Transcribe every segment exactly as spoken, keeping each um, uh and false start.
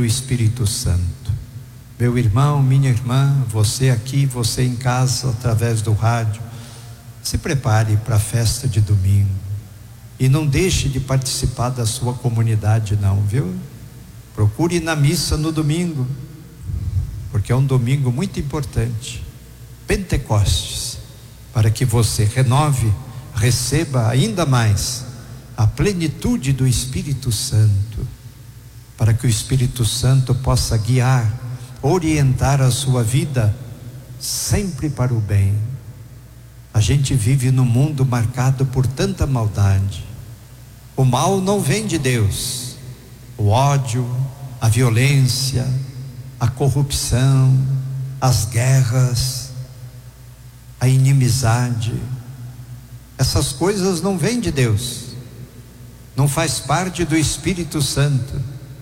pelo Espírito Santo. Meu irmão, minha irmã, você aqui, você em casa, através do rádio, se prepare para a festa de domingo e não deixe de participar da sua comunidade não, viu? Procure ir na missa no domingo, porque é um domingo muito importante, Pentecostes, para que você renove, receba ainda mais a plenitude do Espírito Santo, para que o Espírito Santo possa guiar, orientar a sua vida sempre para o bem. A gente vive num mundo marcado por tanta maldade. O mal não vem de Deus. O ódio, a violência, a corrupção, as guerras, a inimizade, essas coisas não vêm de Deus, não faz parte do Espírito Santo,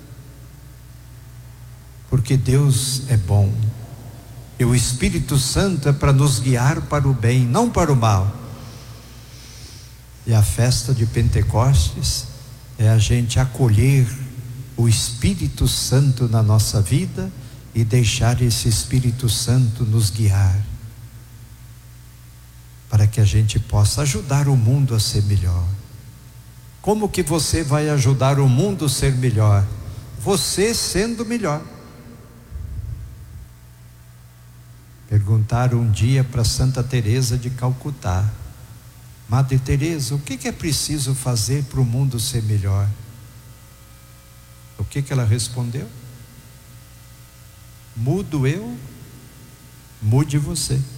porque Deus é bom e o Espírito Santo é para nos guiar para o bem, não para o mal. E a festa de Pentecostes é a gente acolher o Espírito Santo na nossa vida e deixar esse Espírito Santo nos guiar, para que a gente possa ajudar o mundo a ser melhor. Como que você vai ajudar o mundo a ser melhor? Você sendo melhor. Perguntaram um dia para Santa Teresa de Calcutá: Madre Teresa, o que que é preciso fazer para o mundo ser melhor? O que que ela respondeu? Mudo eu, mude você. O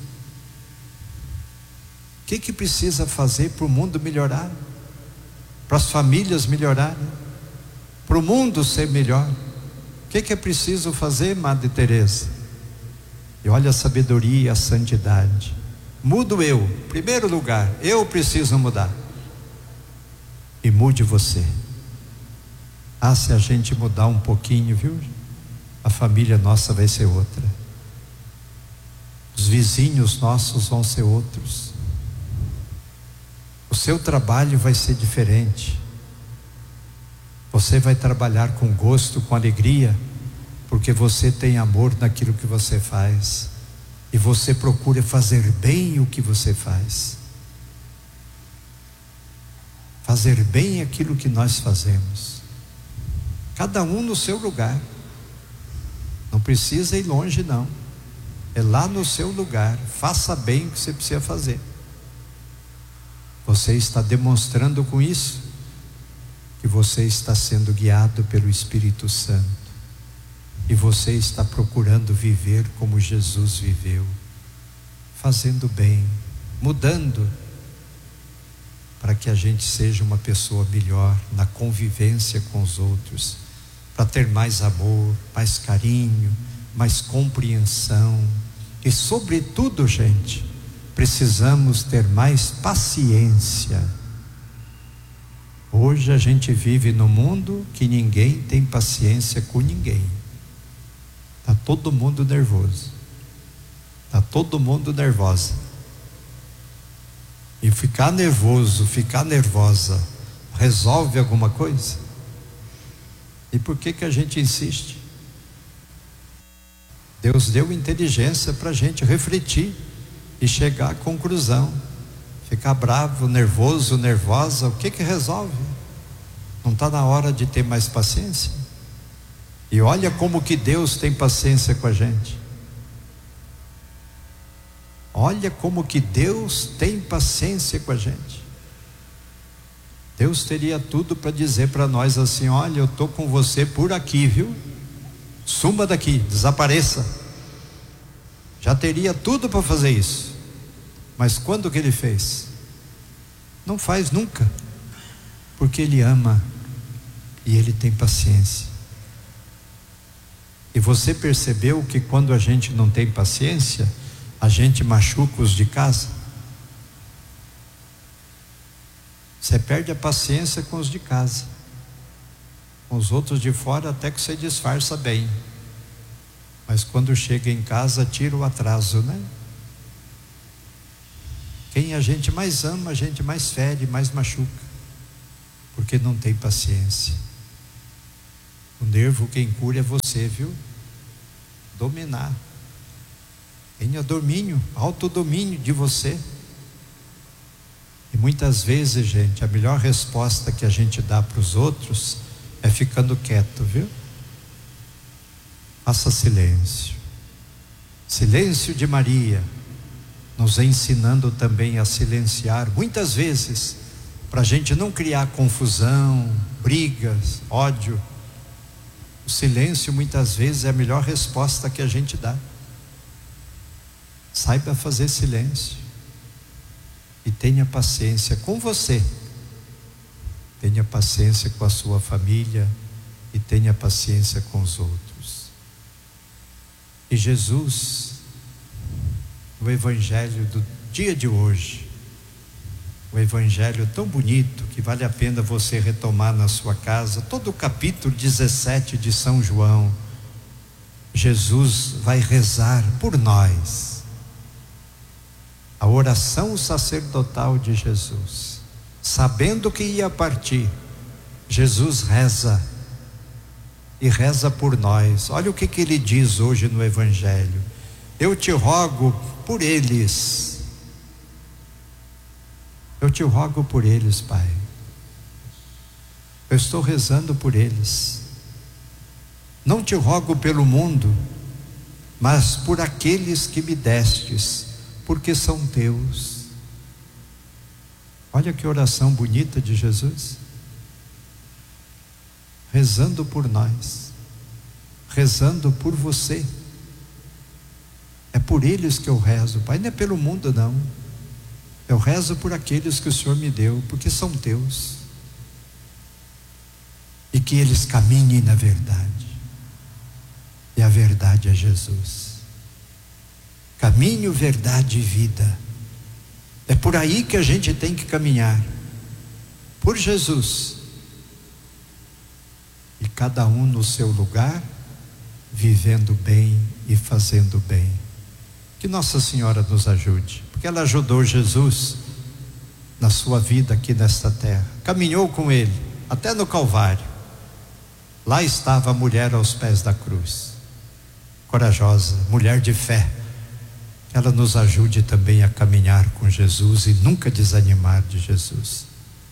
que que precisa fazer para o mundo melhorar? Para as famílias melhorarem? Para o mundo ser melhor? O que que é preciso fazer, Madre Teresa? E olha a sabedoria e a santidade. Mudo eu, em primeiro lugar, eu preciso mudar. E mude você. Ah, se a gente mudar um pouquinho, viu? A família nossa vai ser outra. Os vizinhos nossos vão ser outros. O seu trabalho vai ser diferente. Você vai trabalhar com gosto, com alegria, porque você tem amor naquilo que você faz. E você procura fazer bem o que você faz. Fazer bem aquilo que nós fazemos. Cada um no seu lugar. Não precisa ir longe não. É lá no seu lugar. Faça bem o que você precisa fazer. Você está demonstrando com isso que você está sendo guiado pelo Espírito Santo. E você está procurando viver como Jesus viveu, fazendo bem, mudando, para que a gente seja uma pessoa melhor na convivência com os outros, para ter mais amor, mais carinho, mais compreensão. E sobretudo, gente, precisamos ter mais paciência. Hoje a gente vive num mundo que ninguém tem paciência com ninguém. Está todo mundo nervoso. Está todo mundo nervosa. E ficar nervoso, ficar nervosa, resolve alguma coisa? E por que que a gente insiste? Deus deu inteligência para a gente refletir e chegar à conclusão. Ficar bravo, nervoso, nervosa, o que que resolve? Não está na hora de ter mais paciência? E olha como que Deus tem paciência com a gente. Olha como que Deus tem paciência com a gente. Deus teria tudo para dizer para nós assim: olha, eu estou com você por aqui, viu? Suma daqui, desapareça. Já teria tudo para fazer isso. Mas quando que Ele fez? Não faz nunca. Porque Ele ama e Ele tem paciência. E você percebeu que quando a gente não tem paciência, a gente machuca os de casa? Você perde a paciência com os de casa. Com os outros de fora até que você disfarça bem. Mas quando chega em casa, tira o atraso, né? Quem a gente mais ama, a gente mais fere, mais machuca. Porque não tem paciência. O nervo quem cura é você, viu? Dominar. Tenha domínio, autodomínio de você. E muitas vezes, gente, a melhor resposta que a gente dá para os outros é ficando quieto, viu? Faça silêncio. Silêncio de Maria, nos ensinando também a silenciar, muitas vezes, para a gente não criar confusão, brigas, ódio. O silêncio muitas vezes é a melhor resposta que a gente dá. Saiba fazer silêncio e tenha paciência com você, tenha paciência com a sua família e tenha paciência com os outros. E Jesus, o Evangelho do dia de hoje, o Evangelho tão bonito que vale a pena você retomar na sua casa, todo o capítulo dezessete de São João. Jesus vai rezar por nós. A oração sacerdotal de Jesus, sabendo que ia partir, Jesus reza e reza por nós. Olha o que que ele diz hoje no Evangelho: eu te rogo por eles, eu te rogo por eles, Pai. Eu estou rezando por eles. Não te rogo pelo mundo, mas por aqueles que me destes, porque são teus. Olha que oração bonita de Jesus, rezando por nós, rezando por você. É por eles que eu rezo, Pai, não é pelo mundo não. Eu rezo por aqueles que o Senhor me deu, porque são teus, e que eles caminhem na verdade, e a verdade é Jesus. Caminho, verdade e vida. É por aí que a gente tem que caminhar, por Jesus, e cada um no seu lugar, vivendo bem e fazendo bem. Que Nossa Senhora nos ajude, porque ela ajudou Jesus na sua vida aqui nesta terra, caminhou com ele até no Calvário. Lá estava a mulher aos pés da cruz, corajosa, mulher de fé. Ela nos ajude também a caminhar com Jesus e nunca desanimar de Jesus.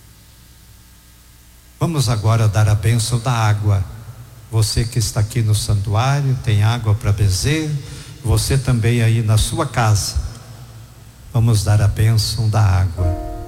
Vamos agora dar a bênção da água. Você que está aqui no santuário, tem água para beber. Você também aí na sua casa, vamos dar a bênção da água.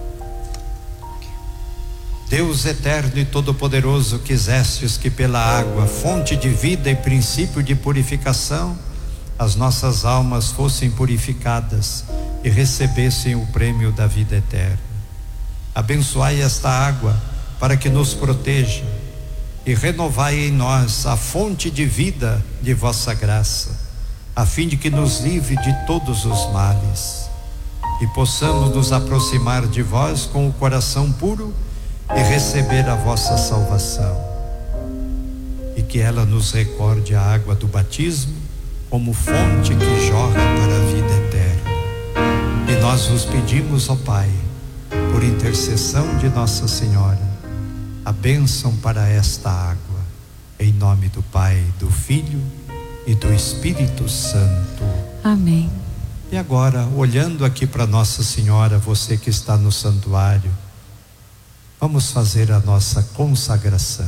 Deus eterno e todo-poderoso, quisestes que pela água, fonte de vida e princípio de purificação, as nossas almas fossem purificadas e recebessem o prêmio da vida eterna. Abençoai esta água para que nos proteja e renovai em nós a fonte de vida de vossa graça, a fim de que nos livre de todos os males e possamos nos aproximar de vós com o coração puro e receber a vossa salvação, e que ela nos recorde a água do batismo como fonte que jorra para a vida eterna. E nós vos pedimos, ó Pai, por intercessão de Nossa Senhora, a bênção para esta água, em nome do Pai, do Filho e do Espírito Santo. Amém. E agora, olhando aqui para Nossa Senhora, você que está no santuário, vamos fazer a nossa consagração.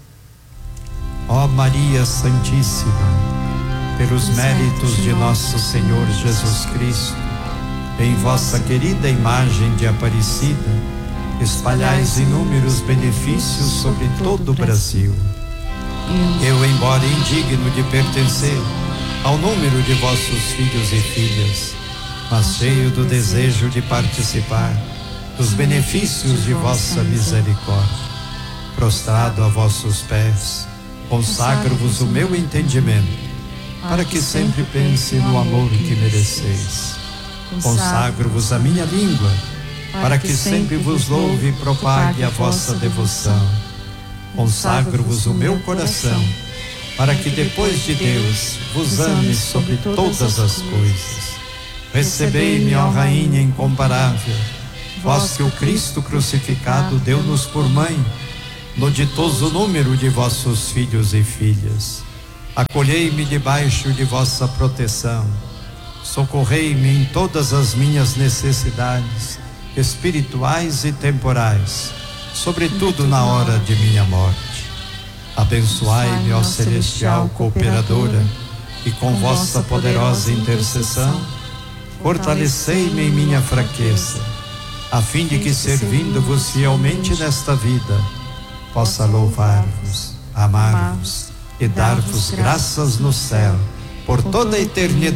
Ó Maria Santíssima, pelos méritos de nosso Senhor Jesus Cristo, em vossa querida imagem de Aparecida, espalhais inúmeros benefícios sobre todo o Brasil. Eu, embora indigno de pertencer ao número de vossos filhos e filhas, mas cheio do desejo de participar dos benefícios de vossa misericórdia, prostrado a vossos pés, consagro-vos o meu entendimento, para que sempre pense no amor que mereceis. Consagro-vos a minha língua, para que sempre vos louve e propague a vossa devoção. Consagro-vos o meu coração, para que depois de Deus vos ame sobre todas as coisas. Recebei-me, ó Rainha incomparável, vós que o Cristo crucificado deu-nos por mãe, no ditoso número de vossos filhos e filhas. Acolhei-me debaixo de vossa proteção. Socorrei-me em todas as minhas necessidades, espirituais e temporais, sobretudo na hora de minha morte. Abençoai-me, ó celestial cooperadora, e com vossa poderosa intercessão, fortalecei-me em minha fraqueza, a fim de que, servindo-vos fielmente nesta vida, possa louvar-vos, amar-vos e dar-vos graças no céu, por toda a eternidade.